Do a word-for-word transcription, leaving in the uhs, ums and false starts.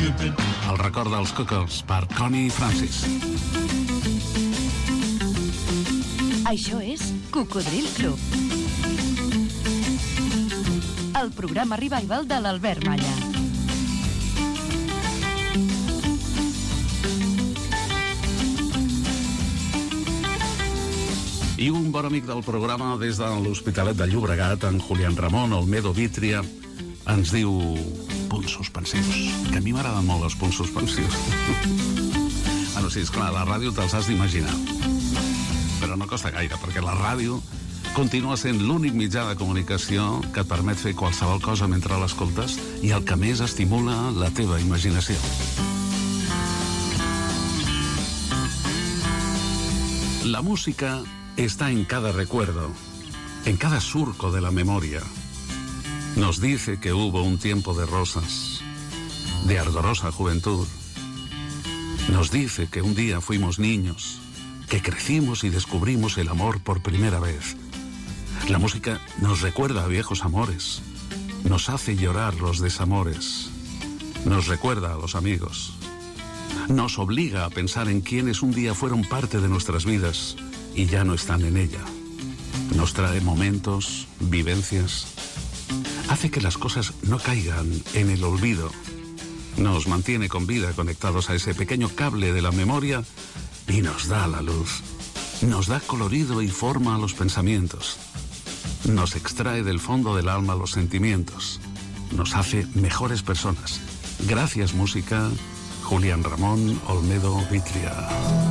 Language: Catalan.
stupid. El record dels Cockers per Connie Francis. Això és Cocodril Club. El programa revival de l'Albert Malla. I un bon amic del programa des de l'Hospitalet de Llobregat, en Julián Ramón Olmedo Vítria, ens diu punts suspensius, que a mi m'agraden molt els punts suspensius. Bueno, sí, esclar, la ràdio te'ls has d'imaginar, però no costa gaire, perquè la ràdio continua sent l'únic mitjà de comunicació que et permet fer qualsevol cosa mentre l'escoltes i el que més estimula la teva imaginació. La música está en cada recuerdo, en cada surco de la memoria. Nos dice que hubo un tiempo de rosas, de ardorosa juventud. Nos dice que un día fuimos niños, que crecimos y descubrimos el amor por primera vez. La música nos recuerda a viejos amores, nos hace llorar los desamores, nos recuerda a los amigos, nos obliga a pensar en quienes un día fueron parte de nuestras vidas y ya no están en ella. Nos trae momentos, vivencias, hace que las cosas no caigan en el olvido, nos mantiene con vida conectados a ese pequeño cable de la memoria y nos da la luz, nos da colorido y forma a los pensamientos, nos extrae del fondo del alma los sentimientos, nos hace mejores personas. Gracias, música. Julián Ramón Olmedo Vítria.